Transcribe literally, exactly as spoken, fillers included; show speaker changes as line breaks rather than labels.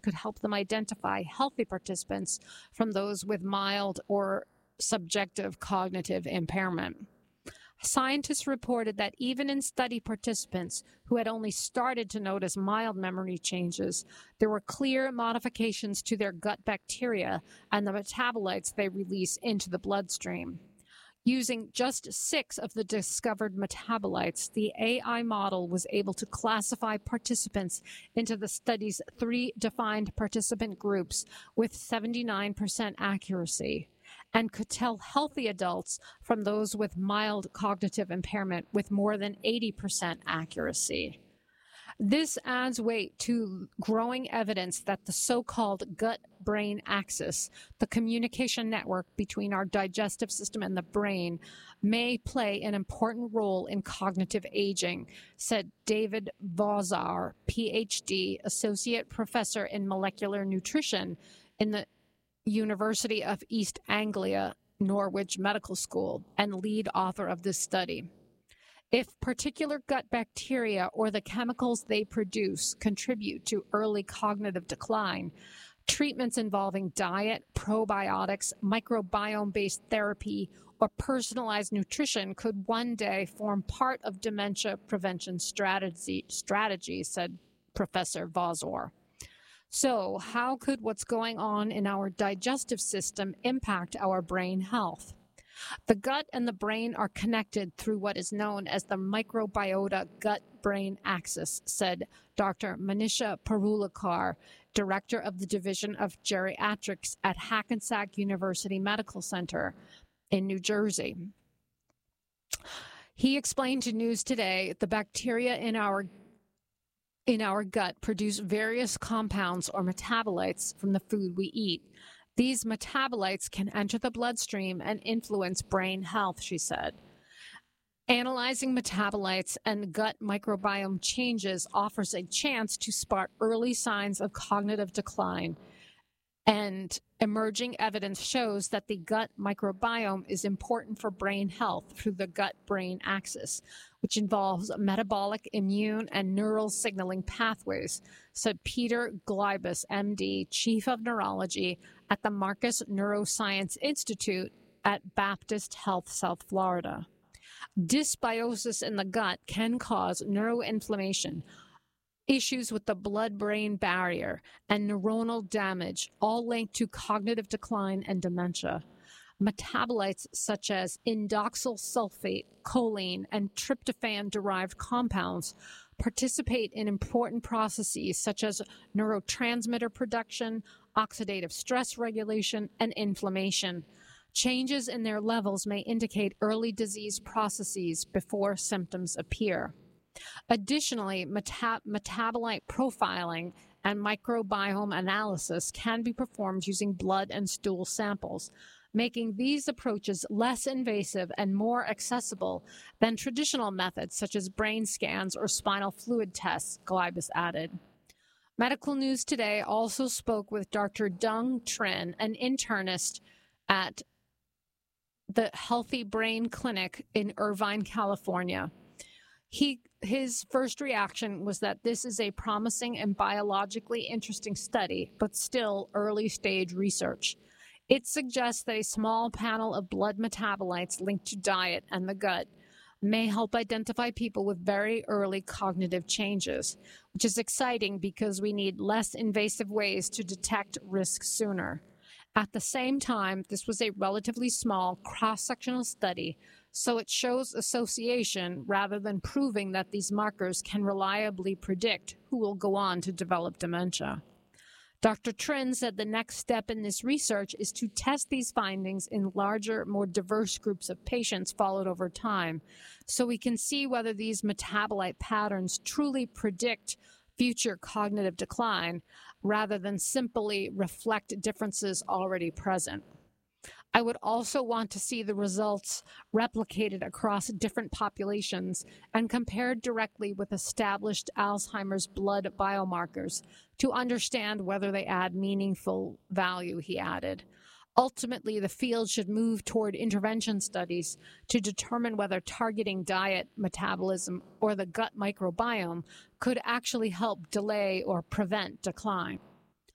could help them identify healthy participants from those with mild or subjective cognitive impairment. Scientists reported that even in study participants who had only started to notice mild memory changes, there were clear modifications to their gut bacteria and the metabolites they release into the bloodstream. Using just six of the discovered metabolites, the A I model was able to classify participants into the study's three defined participant groups with seventy-nine percent accuracy, and could tell healthy adults from those with mild cognitive impairment with more than eighty percent accuracy. This adds weight to growing evidence that the so-called gut-brain axis, the communication network between our digestive system and the brain, may play an important role in cognitive aging, said David Vazar, P H D, Associate Professor in Molecular Nutrition in the University of East Anglia, Norwich Medical School, and lead author of this study. If particular gut bacteria or the chemicals they produce contribute to early cognitive decline, treatments involving diet, probiotics, microbiome-based therapy, or personalized nutrition could one day form part of dementia prevention strategy, strategy said Professor Vazor. So, how could what's going on in our digestive system impact our brain health? The gut and the brain are connected through what is known as the microbiota gut-brain axis, said Doctor Manisha Parulakar, director of the Division of Geriatrics at Hackensack University Medical Center in New Jersey. He explained to News Today the bacteria in our in our gut produce various compounds or metabolites from the food we eat. These metabolites can enter the bloodstream and influence brain health, she said. Analyzing metabolites and gut microbiome changes offers a chance to spot early signs of cognitive decline, and emerging evidence shows that the gut microbiome is important for brain health through the gut-brain axis, which involves metabolic, immune, and neural signaling pathways, said Peter Glibus, M D, Chief of Neurology at the Marcus Neuroscience Institute at Baptist Health, South Florida. Dysbiosis in the gut can cause neuroinflammation, issues with the blood-brain barrier, and neuronal damage, all linked to cognitive decline and dementia. Metabolites such as indoxyl sulfate, choline, and tryptophan-derived compounds participate in important processes such as neurotransmitter production, oxidative stress regulation, and inflammation. Changes in their levels may indicate early disease processes before symptoms appear. Additionally, meta- metabolite profiling and microbiome analysis can be performed using blood and stool samples, making these approaches less invasive and more accessible than traditional methods such as brain scans or spinal fluid tests, Glibus added. Medical News Today also spoke with Doctor Dung Trin, an internist at the Healthy Brain Clinic in Irvine, California. He, his first reaction was that this is a promising and biologically interesting study, but still early-stage research. It suggests that a small panel of blood metabolites linked to diet and the gut may help identify people with very early cognitive changes, which is exciting because we need less invasive ways to detect risk sooner. At the same time, this was a relatively small cross-sectional study, so it shows association rather than proving that these markers can reliably predict who will go on to develop dementia. Doctor Trin said the next step in this research is to test these findings in larger, more diverse groups of patients followed over time, so we can see whether these metabolite patterns truly predict future cognitive decline rather than simply reflect differences already present. I would also want to see the results replicated across different populations and compared directly with established Alzheimer's blood biomarkers to understand whether they add meaningful value, he added. Ultimately, the field should move toward intervention studies to determine whether targeting diet, metabolism, or the gut microbiome could actually help delay or prevent decline.